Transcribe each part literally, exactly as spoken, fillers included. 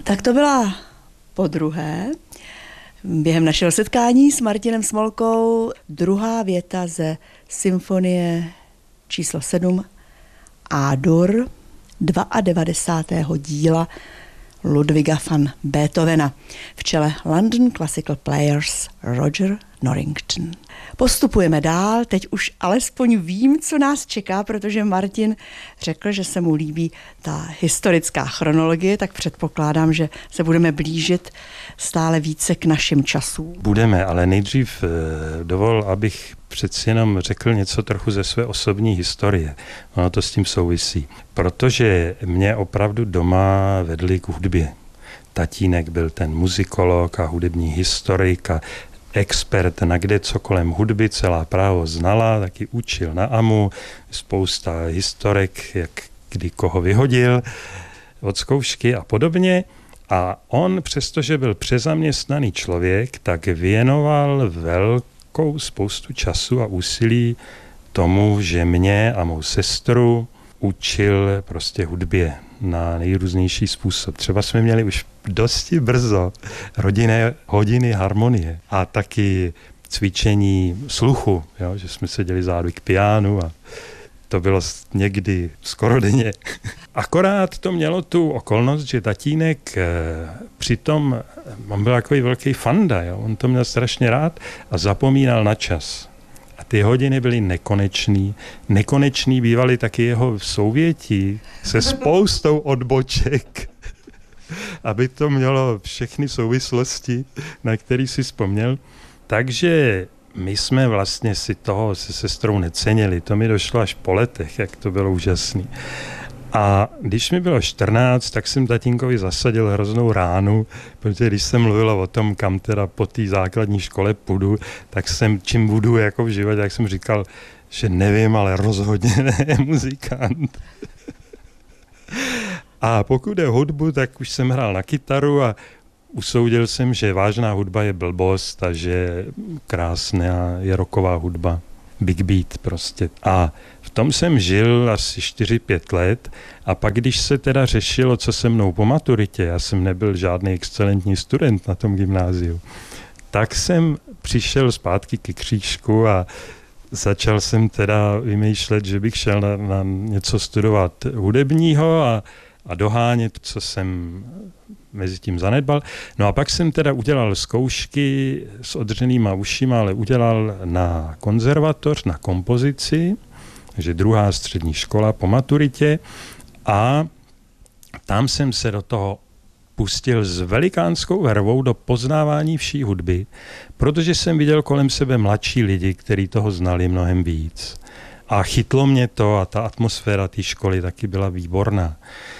Tak to byla podruhé během našeho setkání s Martinem Smolkou druhá věta ze symfonie číslo sedm A-dur devadesátého druhého díla Ludwiga van Beethovena v čele London Classical Players Roger Norrington. Postupujeme dál, teď už alespoň vím, co nás čeká, protože Martin řekl, že se mu líbí ta historická chronologie, tak předpokládám, že se budeme blížit stále více k našim časům. Budeme, ale nejdřív dovol, abych přeci jenom řekl něco trochu ze své osobní historie. Ono to s tím souvisí. Protože mě opravdu doma vedli k hudbě. Tatínek byl ten muzikolog a hudební historik a expert na kde co kolem hudby, celá právo znala, taky učil na AMU, spousta historek, jak kdy koho vyhodil od zkoušky a podobně. A on, přestože byl přezaměstnaný člověk, tak věnoval velkou spoustu času a úsilí tomu, že mě a mou sestru učil prostě hudbě na nejrůznější způsob. Třeba jsme měli už dosti brzo rodinné hodiny harmonie a taky cvičení sluchu, jo, že jsme seděli zádu k pianu a to bylo někdy skoro denně. Akorát to mělo tu okolnost, že tatínek eh, přitom, on byl takový velký fanda, jo, on to měl strašně rád a zapomínal na čas. A ty hodiny byly nekonečný. Nekonečný bývaly taky jeho souvětí se spoustou odboček, aby to mělo všechny souvislosti, na který si vzpomněl. Takže my jsme vlastně si toho se sestrou necenili. To mi došlo až po letech, jak to bylo úžasný. A když mi bylo čtrnáct, tak jsem tatínkovi zasadil hroznou ránu, protože když jsem mluvila o tom, kam teda po té základní škole půjdu, tak jsem, čím budu jako v životě, tak jsem říkal, že nevím, ale rozhodně ne muzikant. A pokud je hudbu, tak už jsem hrál na kytaru a usoudil jsem, že vážná hudba je blbost a že krásná je rocková hudba. Big beat prostě. A v tom jsem žil asi čtyři pět let a pak, když se teda řešilo, co se mnou po maturitě, já jsem nebyl žádný excelentní student na tom gymnáziu, tak jsem přišel zpátky ke křížku a začal jsem teda vymýšlet, že bych šel na, na něco studovat hudebního a, a dohánět, co jsem mezi tím zanedbal. No a pak jsem teda udělal zkoušky s odřenýma ušima, ale udělal na konzervatoř, na kompozici, takže druhá střední škola po maturitě a tam jsem se do toho pustil s velikánskou vervou do poznávání vší hudby, protože jsem viděl kolem sebe mladší lidi, kteří toho znali mnohem víc. A chytlo mě to a ta atmosféra té školy taky byla výborná.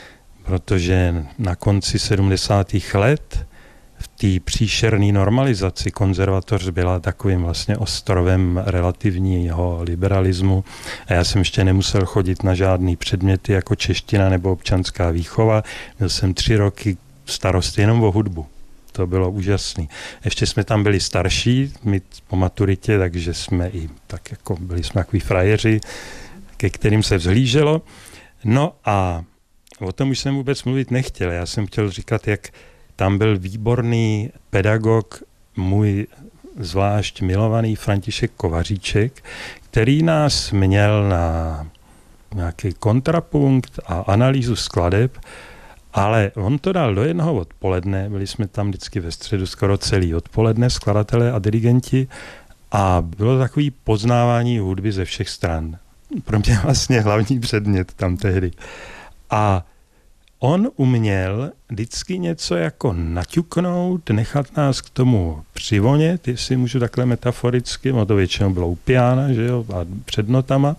Protože na konci sedmdesátých let v té příšerné normalizaci konzervatoř byla takovým vlastně ostrovem relativního liberalismu a já jsem ještě nemusel chodit na žádný předměty jako čeština nebo občanská výchova. Měl jsem tři roky starost jenom o hudbu. To bylo úžasný. Ještě jsme tam byli starší, my po maturitě, takže jsme i tak jako byli jsme takový frajeři, ke kterým se vzhlíželo. No a o tom už jsem vůbec mluvit nechtěl. Já jsem chtěl říkat, jak tam byl výborný pedagog, můj zvlášť milovaný František Kovaříček, který nás měl na nějaký kontrapunkt a analýzu skladeb, ale on to dal do jednoho odpoledne, byli jsme tam vždycky ve středu skoro celý odpoledne, skladatelé a dirigenti, a bylo takový poznávání hudby ze všech stran. Pro mě vlastně hlavní předmět tam tehdy. A on uměl vždycky něco jako naťuknout, nechat nás k tomu přivonět, jestli můžu takhle metaforicky, no to většinou bylo u piana, že jo, a před notama.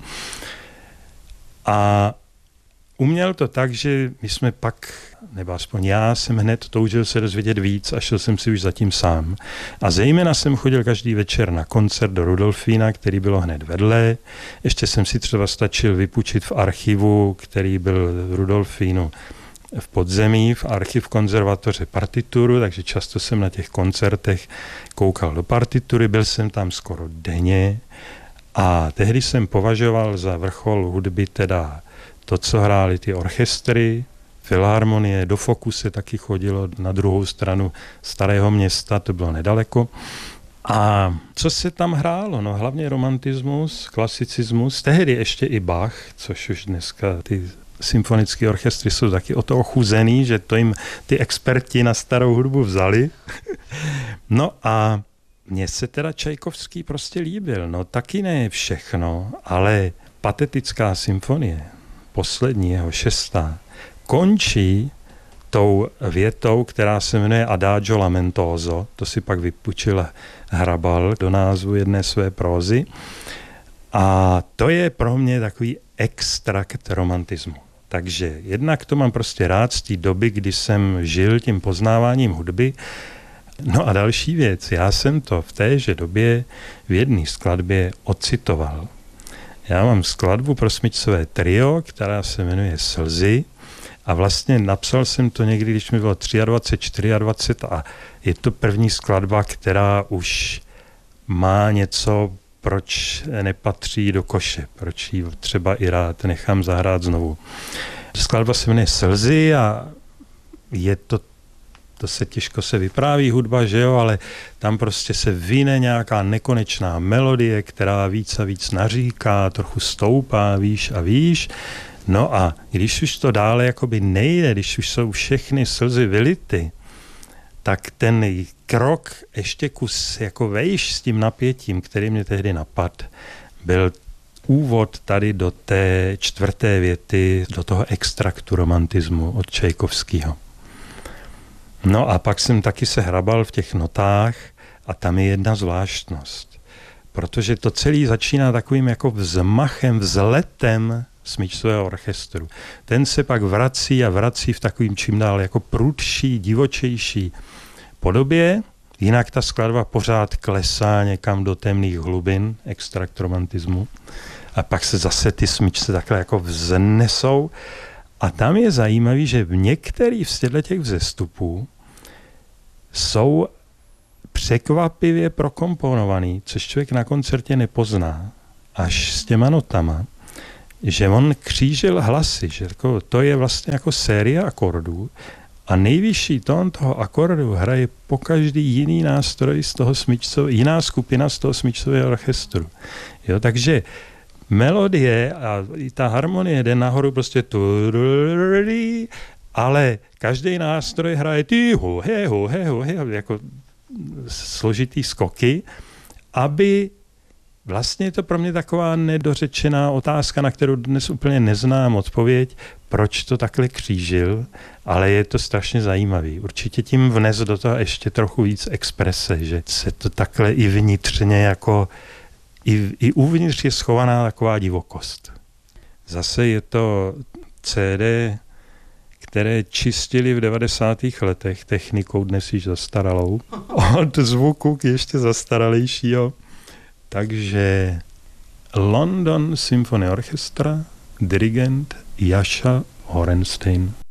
A uměl to tak, že my jsme pak, nebo aspoň já jsem hned toužil se dozvědět víc a šel jsem si už zatím sám. A zejména jsem chodil každý večer na koncert do Rudolfína, který bylo hned vedle. Ještě jsem si třeba stačil vypůjčit v archivu, který byl v Rudolfínu v podzemí, v archiv konzervatoře partituru, takže často jsem na těch koncertech koukal do partitury, byl jsem tam skoro denně a tehdy jsem považoval za vrchol hudby teda to, co hráli ty orchestry, filharmonie, do Foku se taky chodilo na druhou stranu Starého Města, to bylo nedaleko. A co se tam hrálo? No hlavně romantismus, klasicismus, tehdy ještě i Bach, což už dneska ty symfonické orchestry jsou taky o to ochuzený, že to jim ty experti na starou hudbu vzali. No a mně se teda Čajkovský prostě líbil. No taky ne všechno, ale Patetická symfonie, poslední jeho šestá, končí tou větou, která se jmenuje Adagio lamentoso, to si pak vypučil Hrabal do názvu jedné své prózy. A to je pro mě takový extrakt romantismu. Takže jednak to mám prostě rád z té doby, kdy jsem žil tím poznáváním hudby. No a další věc, já jsem to v téže době v jedné skladbě ocitoval. Já mám skladbu pro smyčcové trio, která se jmenuje Slzy, a vlastně napsal jsem to někdy, když mi bylo dvacet tři, dvacet čtyři a je to první skladba, která už má něco, proč nepatří do koše, proč ji třeba i rád nechám zahrát znovu. Skladba se jmenuje Slzy a je to, to se těžko se vypráví hudba, že jo, ale tam prostě se vyne nějaká nekonečná melodie, která víc a víc naříká, trochu stoupá výš a výš. No a když už to dále jakoby nejde, když už jsou všechny slzy vylity, tak ten krok ještě kus jako vejš s tím napětím, který mě tehdy napad, byl úvod tady do té čtvrté věty, do toho extraktu romantismu od Čajkovského. No a pak jsem taky se hrabal v těch notách a tam je jedna zvláštnost, protože to celé začíná takovým jako vzmachem, vzletem smyčcového orchestru. Ten se pak vrací a vrací v takovým čím dál jako prudší, divočejší podobě, jinak ta skladba pořád klesá někam do temných hlubin, extrakt romantismu, a pak se zase ty smyčce takhle jako vznesou. A tam je zajímavý, že v některých z těch vzestupů jsou překvapivě prokomponovaný, což člověk na koncertě nepozná, až s těma notama, že on křížil hlasy, že jako, to je vlastně jako série akordů a nejvyšší tón toho akordu hraje po každý jiný nástroj z toho smyčcového, jiná skupina z toho smyčcového orchestru. Jo, takže melodie a i ta harmonie jde nahoru prostě tu, ale každý nástroj hraje ty hu, he, hu, he, hu, he, jako složitý skoky, aby vlastně je to pro mě taková nedořečená otázka, na kterou dnes úplně neznám odpověď, proč to takhle křížil, ale je to strašně zajímavý. Určitě tím vnes do toho ještě trochu víc exprese, že se to takhle i vnitřně jako, i, i uvnitř je schovaná taková divokost. Zase je to C D, které čistili v devadesátých letech technikou dnes již zastaralou, od zvuku k ještě zastaralejšího. Takže London Symphony Orchestra, dirigent Jascha Horenstein.